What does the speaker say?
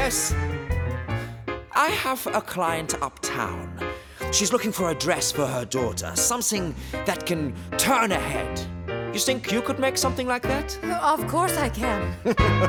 Yes. I have a client uptown. She's looking for a dress for her daughter, something that can turn her head. You think you could make something like that? Of course I can.